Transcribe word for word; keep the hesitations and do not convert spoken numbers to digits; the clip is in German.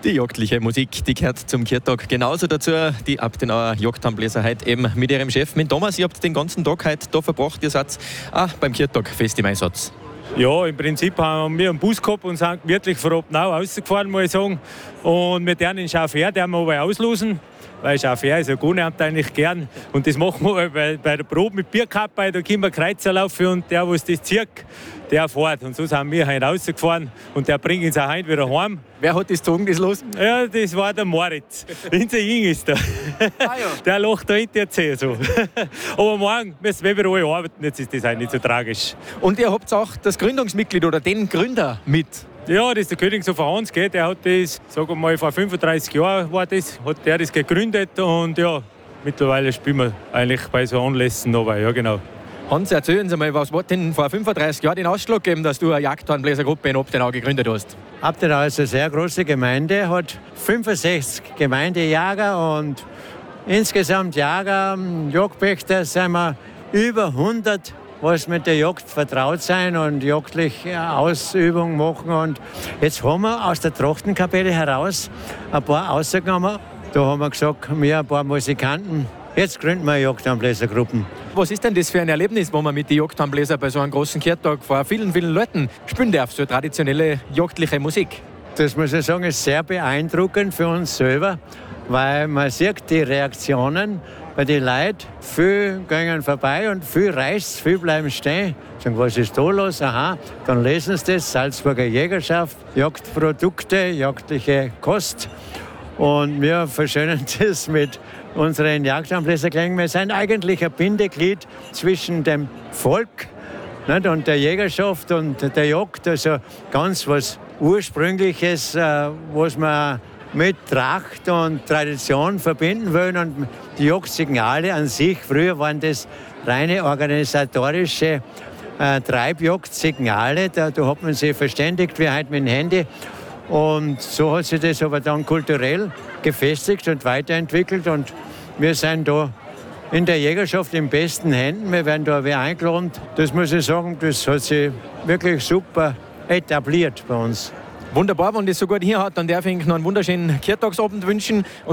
Die jagdliche Musik, die gehört zum Kirtag genauso dazu. Die Abtenauer Jagdhandbläser heute eben mit ihrem Chef, mit Thomas. Ihr habt den ganzen Tag heute da verbracht. Ihr seid auch beim Kirtag fest im Einsatz. Ja, im Prinzip haben wir einen Bus gehabt und sind gemütlich von Obnau rausgefahren, muss ich sagen. Und wir werden den Chauffeur, den wir aber auslosen. Weil Chauffeur ist ja Gunert eigentlich gern. Und das machen wir bei, bei der Probe mit Bierkappe. Da können wir Kreuzer laufen und der, was das zieht, der fährt. Und so sind wir heute rausgefahren und der bringt uns auch heute wieder heim. Wer hat das gezogen, das los? Ja, das war der Moritz. Unser Jing ist der. Ah, ja. Der lacht da hinter der so. Aber morgen müssen wir wieder alle arbeiten, jetzt ist das auch nicht so tragisch. Und ihr habt auch das Gründungsmitglied oder den Gründer mit? Ja, das ist der Königshofer Hans, gell? Der hat das, sagen wir mal, vor fünfunddreißig Jahren war das, hat der das gegründet und ja, mittlerweile spielen wir eigentlich bei so Anlässen dabei, ja genau. Hans, erzählen Sie mal, was hat denn vor fünfunddreißig Jahren den Ausschlag gegeben, dass du eine Jagdhornbläsergruppe in Abtenau gegründet hast? Abtenau ist eine sehr große Gemeinde, hat fünfundsechzig Gemeindejäger und insgesamt Jäger, Jagdpächter sind wir über hundert, was mit der Jagd vertraut sein und jagdliche Ausübung machen. Und jetzt haben wir aus der Trachtenkapelle heraus ein paar rausgenommen. Da haben wir gesagt, wir ein paar Musikanten, jetzt gründen wir Jagdhornbläsergruppen. Was ist denn das für ein Erlebnis, wo man mit den Jagdhornbläsern bei so einem großen Kirtag vor vielen, vielen Leuten spielen darf, so traditionelle jagdliche Musik? Das muss ich sagen, ist sehr beeindruckend für uns selber, weil man sieht die Reaktionen bei den Leuten. Viele gehen vorbei und viel reißt, viel bleiben stehen. Sagen, was ist da los? Aha, dann lesen sie das, Salzburger Jägerschaft, Jagdprodukte, jagdliche Kost. Und wir verschönern das mit unseren Jagdhornbläserklängen. Wir sind eigentlich ein Bindeglied zwischen dem Volk, nicht, und der Jägerschaft und der Jagd. Also ganz was Ursprüngliches, äh, was man mit Tracht und Tradition verbinden wollen. Und die Jagdsignale an sich, früher waren das reine organisatorische äh, Treibjagdsignale. Da, da hat man sich verständigt, wie heute mit dem Handy. Und so hat sich das aber dann kulturell gefestigt und weiterentwickelt. Und wir sind da in der Jägerschaft in besten Händen. Wir werden da wieder eingeladen. Das muss ich sagen, das hat sich wirklich super etabliert bei uns. Wunderbar, wenn das so gut hier hat, dann darf ich Ihnen noch einen wunderschönen Kirtagsabend wünschen. Und